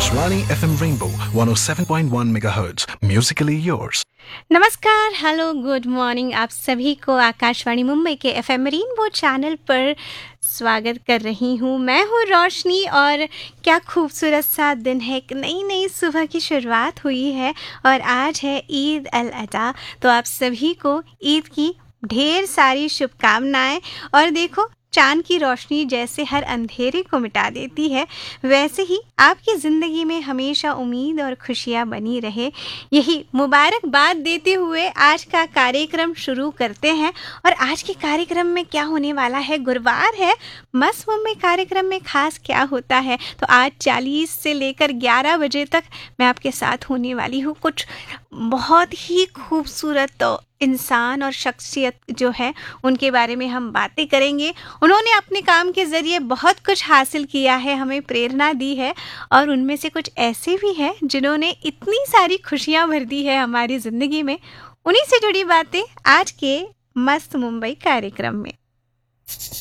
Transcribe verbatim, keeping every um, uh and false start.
Akashvani F M Rainbow one oh seven point one megahertz. Musically yours. नमस्कार, hello, good morning. आप सभी को आकाशवाणी मुंबई के एफएम रेनबो चैनल पर स्वागत कर रही हूँ। मैं हूँ रोशनी और क्या खूबसूरत सा दिन है। एक नई नई सुबह की शुरुआत हुई है और आज है ईद अल अज़हा। तो आप सभी को ईद की ढेर सारी शुभकामनाएं। और देखो, चांद की रोशनी जैसे हर अंधेरे को मिटा देती है, वैसे ही आपकी ज़िंदगी में हमेशा उम्मीद और खुशियाँ बनी रहे, यही मुबारकबाद देते हुए आज का कार्यक्रम शुरू करते हैं। और आज के कार्यक्रम में क्या होने वाला है, गुरुवार है, मस्त मुंबई कार्यक्रम में खास क्या होता है, तो आज चालीस से लेकर ग्यारह बजे तक मैं आपके साथ होने वाली हूँ। कुछ बहुत ही खूबसूरत इंसान और शख्सियत जो है, उनके बारे में हम बातें करेंगे। उन्होंने अपने काम के ज़रिए बहुत कुछ हासिल किया है, हमें प्रेरणा दी है, और उनमें से कुछ ऐसे भी हैं जिन्होंने इतनी सारी खुशियाँ भर दी है हमारी ज़िंदगी में। उन्हीं से जुड़ी बातें आज के मस्त मुंबई कार्यक्रम में।